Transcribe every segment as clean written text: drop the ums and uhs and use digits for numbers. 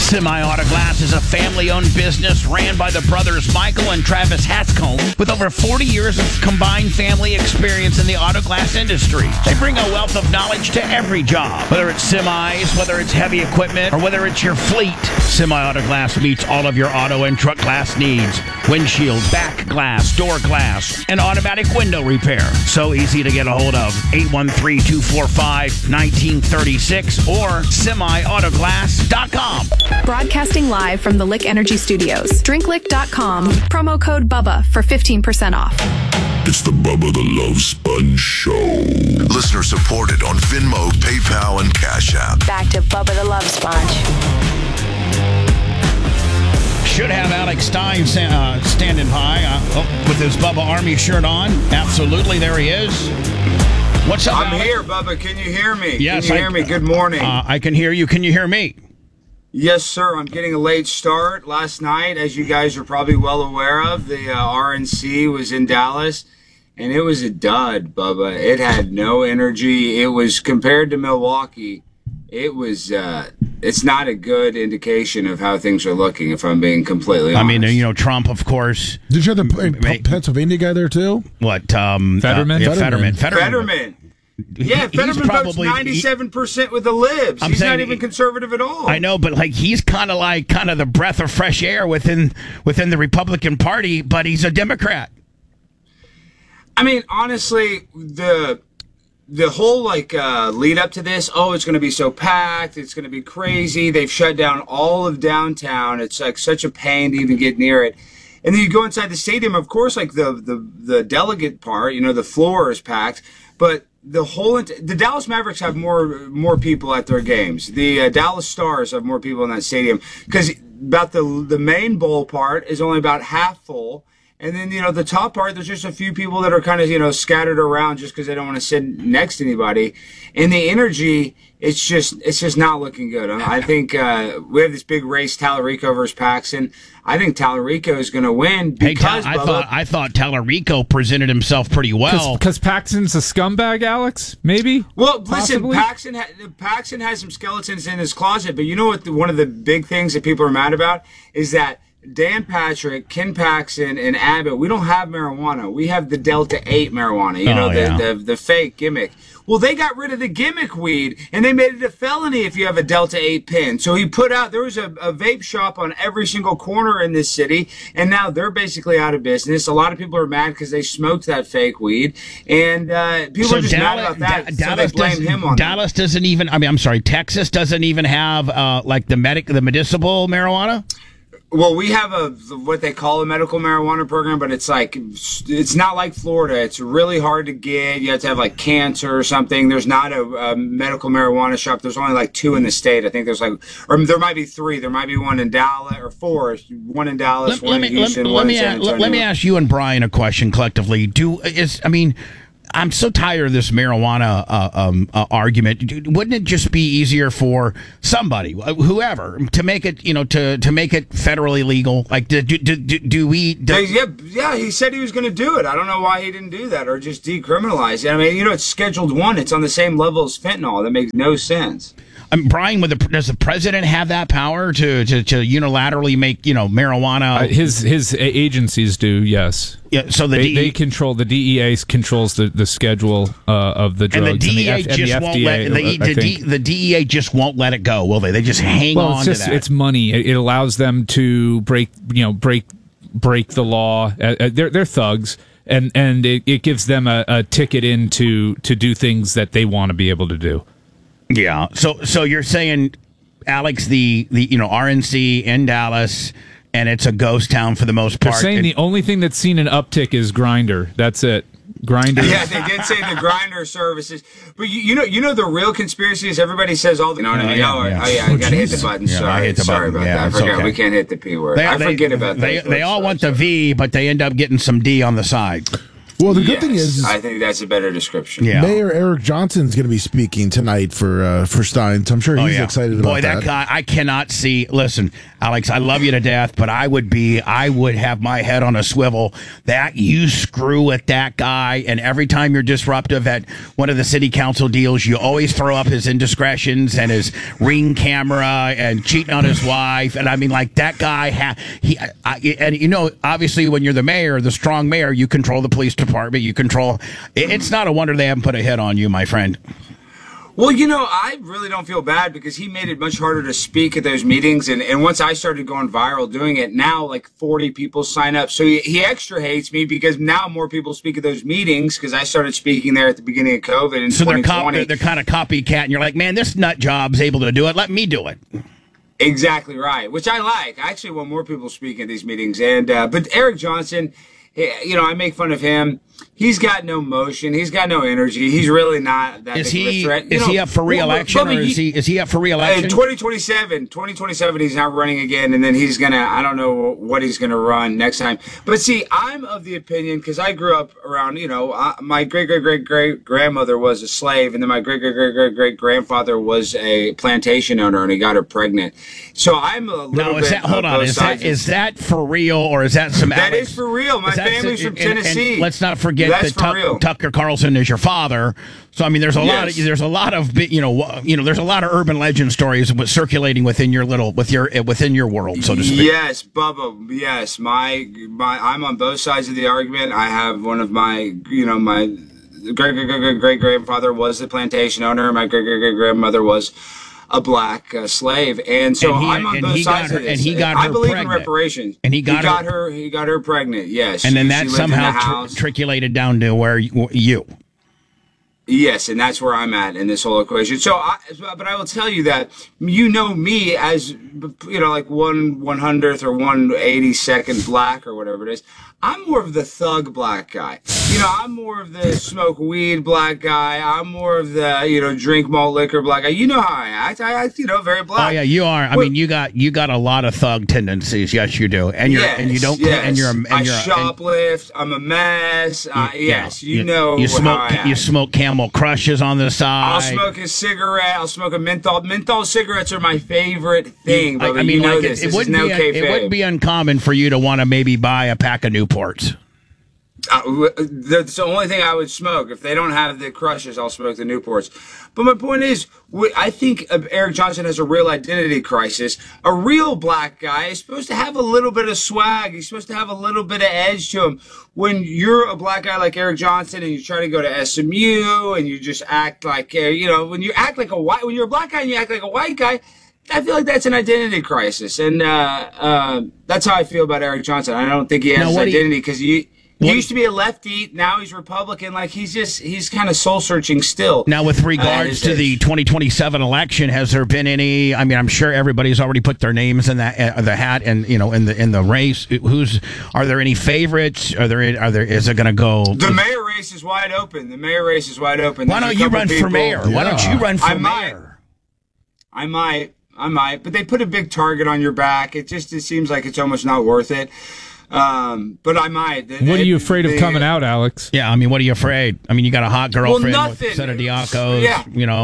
Semi Auto Glass is a family-owned business ran by the brothers Michael and Travis Hatscomb with over 40 years of combined family experience in the auto glass industry. They bring a wealth of knowledge to every job, whether it's semis, whether it's heavy equipment, or whether it's your fleet. Semi Auto Glass meets all of your auto and truck glass needs. Windshield, back glass, door glass, and automatic window repair. So easy to get a hold of. 813-245-1936 or semiautoglass.com. Broadcasting live from the Lick Energy Studios. DrinkLick.com. Promo code BUBBA for 15% off. It's the Bubba the Love Sponge Show. Listener supported on Venmo, PayPal, and Cash App. Back to Bubba the Love Sponge. Should have Alex Stein standing by with his Bubba Army shirt on. Absolutely, there he is. What's up, I'm Alex? here, Bubba. Can you hear me? Yes, Can you hear me? Good morning. I can hear you. Can you hear me? Yes, sir. I'm getting a late start. Last night, as you guys are probably well aware of, the RNC was in Dallas, and it was a dud, Bubba. It had no energy. It was, compared to Milwaukee, it was, it's not a good indication of how things are looking, if I'm being completely honest. I mean, you know, Trump, of course. Did you have the Pennsylvania guy there, too? What? Fetterman? Fetterman. Yeah, Fetterman votes 97% with the libs. He's not even conservative at all. I know, but like he's kind of the breath of fresh air within the Republican Party, but he's a Democrat. I mean, honestly, the whole lead up to this, it's going to be so packed, it's going to be crazy. They've shut down all of downtown. It's like such a pain to even get near it. And then you go inside the stadium, of course, like the delegate part, you know, the floor is packed, but the Dallas Mavericks have more people at their games. The Dallas Stars have more people in that stadium because about the main bowl part is only about half full. And then, you know, the top part, there's just a few people that are kind of, you know, scattered around just because they don't want to sit next to anybody. And the energy, it's just not looking good. I think we have this big race, Tallarico versus Paxson. I think Tallarico is going to win because I thought Tallarico presented himself pretty well. Because Paxson's a scumbag, Alex? Maybe? Well, possibly? listen, Paxson has some skeletons in his closet, but you know what? One of the big things that people are mad about is that Dan Patrick, Ken Paxson, and Abbott, we don't have marijuana. We have the Delta 8 marijuana, the fake gimmick. Well, they got rid of the gimmick weed, and they made it a felony if you have a Delta 8 pin. So he there was a vape shop on every single corner in this city, and now they're basically out of business. A lot of people are mad because they smoked that fake weed, and people are just mad about that, so they blame him on Dallas doesn't even, Texas doesn't even have, the medicinal marijuana? Well, we have what they call a medical marijuana program, but it's not like Florida. It's really hard to get. You have to have like cancer or something. There's not a medical marijuana shop. There's only like 2 in the state. I think there's or there might be 3. There might be 1 in Dallas, or 4. 1 in Dallas, one in Houston, one in San Antonio. Let me ask you and Brian a question collectively. I'm so tired of this marijuana argument. Wouldn't it just be easier for somebody, whoever, to make it, to make it federally legal? Like, do we? Yeah, he said he was going to do it. I don't know why he didn't do that or just decriminalize it. I mean, it's Scheduled 1. It's on the same level as fentanyl. That makes no sense. Brian, does the president have that power to unilaterally make marijuana? His agencies do, yes. Yeah, so they control, the DEA controls the schedule of the drugs, and the DEA the DEA just won't let it go, will they? They just hang on to that. It's money. It allows them to break the law. They're thugs. And it gives them a ticket in to do things that they want to be able to do. Yeah. So you're saying, Alex, the RNC in Dallas, and it's a ghost town for the most part. They're saying the only thing that's seen an uptick is Grindr. That's it. Grindr. Yeah, they did say the Grindr services, but you know the real conspiracy is everybody says all the. I gotta hit the button. Sorry about that. I forgot we can't hit the P word. I forget about that. They all want the V, but they end up getting some D on the side. Well, the good thing is I think that's a better description. Yeah. Mayor Eric Johnson's going to be speaking tonight for Stein. So I'm sure he's excited about that. Boy, that guy, I cannot see. Listen, Alex, I love you to death, but I would have my head on a swivel. That you screw with that guy, and every time you're disruptive at one of the city council deals, you always throw up his indiscretions and his Ring camera and cheating on his wife. And I mean, like that guy, and you know, obviously, when you're the mayor, the strong mayor, you control the police department. You control. It's not a wonder they haven't put a hit on you, my friend. Well, you know, I really don't feel bad because he made it much harder to speak at those meetings. And once I started going viral doing it, now like 40 people sign up. So he extra hates me because now more people speak at those meetings because I started speaking there at the beginning of COVID in 2020. They're kind of copycat, and you're like, man, this nut job's able to do it. Let me do it. Exactly right, which I like. I actually want more people speaking at these meetings. And but Eric Johnson, you know, I make fun of him. He's got no motion. He's got no energy. He's really not that big of a threat. Is he up for re-election, or is he up for re-election? In 2027, he's not running again, and then he's gonna. I don't know what he's gonna run next time. But see, I'm of the opinion because I grew up around. You know, my great grandmother was a slave, and then my great grandfather was a plantation owner, and he got her pregnant. So I'm a little bit. Hold on, is that for real, or is that some? That is for real. My family's from Tennessee. And let's not forget that Tucker Carlson is your father. So I mean, there's a lot of there's a lot of urban legend stories circulating within your within your world, so to speak. Yes, Bubba. Yes, my I'm on both sides of the argument. I have one of my my great grandfather was the plantation owner. My great grandmother was a black slave, and so I'm on both sides of this. And he got her I believe pregnant. in reparations. And he got her pregnant. Yes, and then that somehow triculated down to where you. Yes, and that's where I'm at in this whole equation. But I will tell you that you know me as like 1/100th or 1/82nd black or whatever it is. I'm more of the thug black guy. I'm more of the smoke weed black guy. I'm more of the drink malt liquor black guy. You know how I act. I act very black. Oh yeah, you are. I mean, you got a lot of thug tendencies. Yes, you do. And you're and you don't. Yes. And you're. I shoplift. I'm a mess. Yes, you know. You smoke. How I act. You smoke Camel Crushes on the side. I'll smoke a cigarette. I'll smoke a menthol. Menthol cigarettes are my favorite thing. I mean, it wouldn't be uncommon for you to want to maybe buy a pack of Newports. That's the only thing I would smoke. If they don't have the Crushes, I'll smoke the Newports. But my point is, I think Eric Johnson has a real identity crisis. A real black guy is supposed to have a little bit of swag. He's supposed to have a little bit of edge to him. When you're a black guy like Eric Johnson and you try to go to SMU and you just act like, when you act like when you're a black guy and you act like a white guy, I feel like that's an identity crisis. And that's how I feel about Eric Johnson. I don't think he has an identity because he used to be a lefty. Now he's Republican. Like he's kind of soul searching still. Now, with regards to the 2027 election, has there been any? I mean, I'm sure everybody's already put their names in that the hat, and in the race. Are there any favorites? Is it going to go? The mayor race is wide open. Why don't you run for mayor? Why don't you run for mayor? I might, but they put a big target on your back. It seems like it's almost not worth it. But I might. What are you afraid of coming out, Alex? Yeah, I mean, what are you afraid? I mean, you got a hot girlfriend with a set of Diacos. Yeah,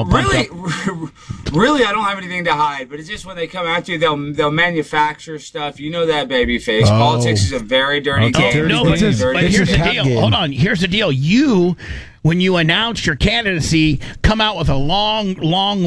Really, I don't have anything to hide. But it's just when they come after you, they'll manufacture stuff. You know that, baby face. Politics is a very dirty game. No, but here's the deal. Hold on. Here's the deal. When you announce your candidacy, come out with a long